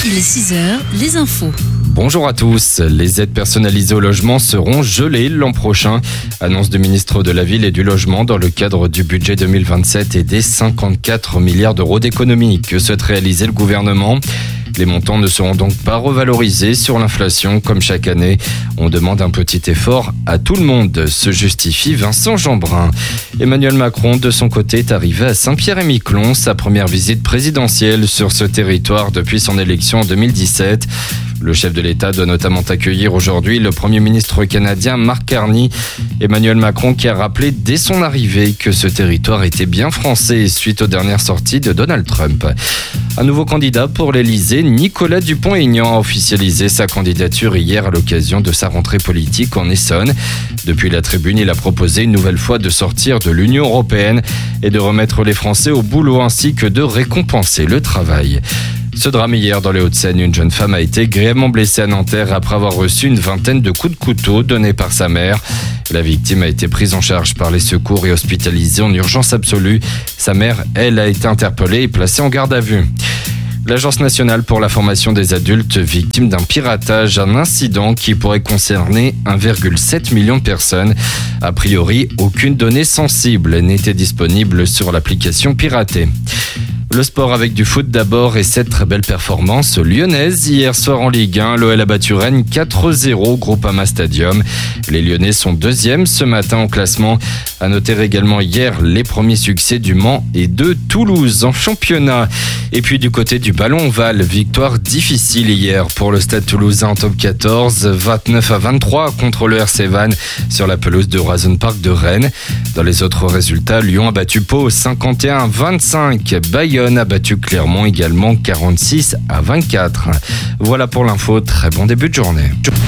Il est 6h, les infos. Bonjour à tous. Les aides personnalisées au logement seront gelées l'an prochain. Annonce du ministre de la Ville et du Logement dans le cadre du budget 2027 et des 54 milliards d'euros d'économies que souhaite réaliser le gouvernement. Les montants ne seront donc pas revalorisés sur l'inflation comme chaque année. On demande un petit effort à tout le monde, se justifie Vincent Jeanbrun. Emmanuel Macron, de son côté, est arrivé à Saint-Pierre-et-Miquelon, sa première visite présidentielle sur ce territoire depuis son élection en 2017. Le chef de l'État doit notamment accueillir aujourd'hui le Premier ministre canadien Mark Carney. Emmanuel Macron qui a rappelé dès son arrivée que ce territoire était bien français suite aux dernières sorties de Donald Trump. Un nouveau candidat pour l'Elysée, Nicolas Dupont-Aignan, a officialisé sa candidature hier à l'occasion de sa rentrée politique en Essonne. Depuis la tribune, il a proposé une nouvelle fois de sortir de l'Union européenne et de remettre les Français au boulot ainsi que de récompenser le travail. Ce drame hier dans les Hauts-de-Seine, une jeune femme a été grièvement blessée à Nanterre après avoir reçu une vingtaine de coups de couteau donnés par sa mère. La victime a été prise en charge par les secours et hospitalisée en urgence absolue. Sa mère, elle, a été interpellée et placée en garde à vue. L'Agence nationale pour la formation des adultes victimes d'un piratage, un incident qui pourrait concerner 1,7 million de personnes. A priori, aucune donnée sensible n'était disponible sur l'application piratée. Le sport avec du foot d'abord et cette très belle performance lyonnaise. Hier soir en Ligue 1, l'OL a battu Rennes 4-0 au Groupama Stadium. Les Lyonnais sont deuxièmes ce matin au classement. À noter également hier les premiers succès du Mans et de Toulouse en championnat. Et puis du côté du ballon ovale, victoire difficile hier pour le Stade Toulousain en top 14, 29-23 contre le RC Vannes sur la pelouse de Horizon Park de Rennes. Dans les autres résultats, Lyon a battu Pau 51-25, Bayonne a battu Clermont également 46-24. Voilà pour l'info, très bon début de journée.